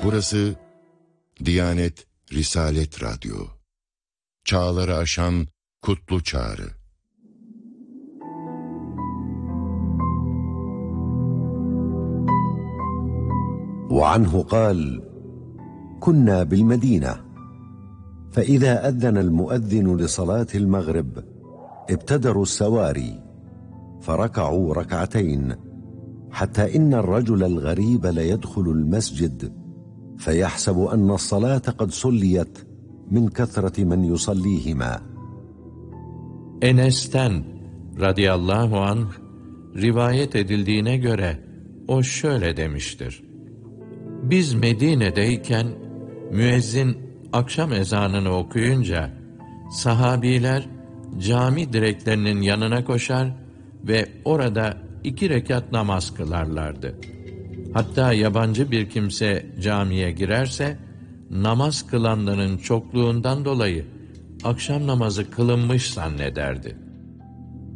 Burası Diyanet Risalet Radyo. Çağları aşan kutlu çağrı. وعنه قال: كنا بالمدينة فإذا أذن المؤذن لصلاة المغرب ابتدروا السواري فركعوا ركعتين حتى إن الرجل الغريب ليدخل المسجد فيحسب أن الصلاة قد صليت من كثرة من يصليهما. Enes'ten radıyallahu anh rivayet edildiğine göre o şöyle demiştir: Biz Medine'deyken müezzin akşam ezanını okuyunca sahabiler cami direklerinin yanına koşar ve orada 2 rekat namaz kılarlardı. Hatta yabancı bir kimse camiye girerse namaz kılanların çokluğundan dolayı akşam namazı kılınmış zannederdi.